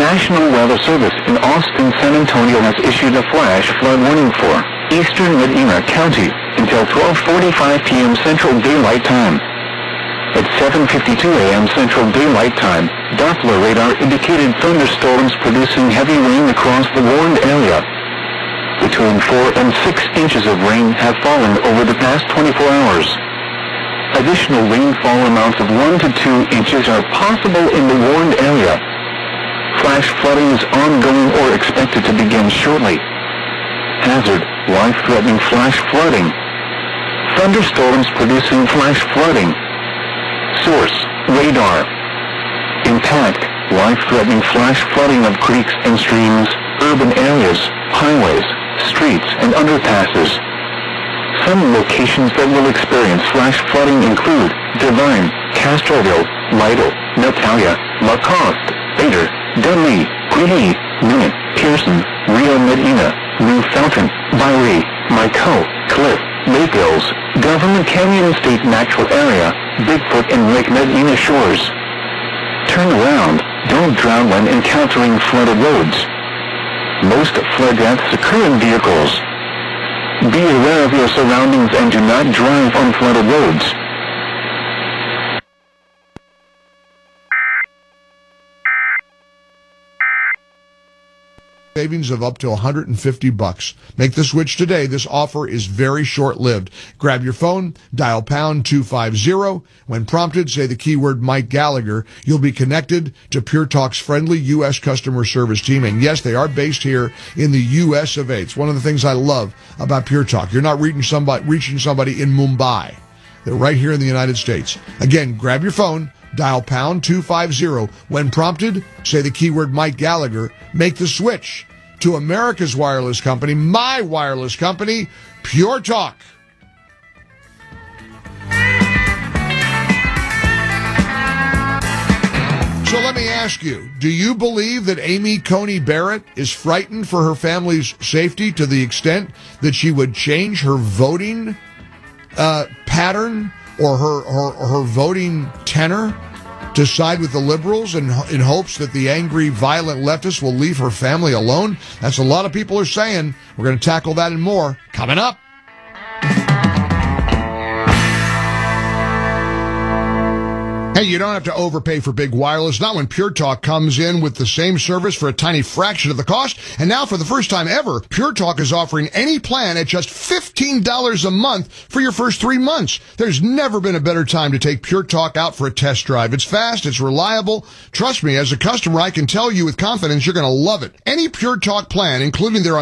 National Weather Service in Austin, San Antonio has issued a flash flood warning for eastern Medina County until 12:45 p.m. Central Daylight Time. At 7:52 a.m. Central Daylight Time, Doppler radar indicated thunderstorms producing heavy rain across the warned area. Between 4 and 6 inches of rain have fallen over the past 24 hours. Additional rainfall amounts of 1 to 2 inches are possible in the warned area. Flash flooding is ongoing or expected to begin shortly. Hazard: life-threatening flash flooding. Thunderstorms producing flash flooding. Source: radar. Impact: life-threatening flash flooding of creeks and streams, urban areas, highways, streets, and underpasses. Some locations that will experience flash flooding include Devine, Castroville, Lytle, Natalia, Lacoste, Bader, Dunley, Greeley, Newman, Pearson, Rio Medina, New Fountain, Byrie, Myco, Cliff, Lake Hills, Government Canyon State Natural Area, Bigfoot and Lake Medina shores. Turn around, don't drown when encountering flooded roads. Most flood deaths occur in vehicles. Be aware of your surroundings and do not drive on flooded roads. Savings of up to $150. Make the switch today. This offer is very short-lived. Grab your phone, dial pound 250. When prompted, say the keyword Mike Gallagher. You'll be connected to Pure Talk's friendly U.S. customer service team. And yes, they are based here in the U.S. of A. It's one of the things I love about Pure Talk. You're not reaching somebody in Mumbai. They're right here in the United States. Again, grab your phone, dial pound 250. When prompted, say the keyword Mike Gallagher. Make the switch to America's wireless company, my wireless company, Pure Talk. So let me ask you, do you believe that Amy Coney Barrett is frightened for her family's safety to the extent that she would change her voting pattern or her voting tenor to side with the liberals in hopes that the angry, violent leftists will leave her family alone? That's what a lot of people are saying. We're going to tackle that and more coming up. Hey, you don't have to overpay for big wireless, not when Pure Talk comes in with the same service for a tiny fraction of the cost. And now, for the first time ever, Pure Talk is offering any plan at just $15 a month for your first 3 months. There's never been a better time to take Pure Talk out for a test drive. It's fast, it's reliable. Trust me, as a customer, I can tell you with confidence you're going to love it. Any Pure Talk plan, including their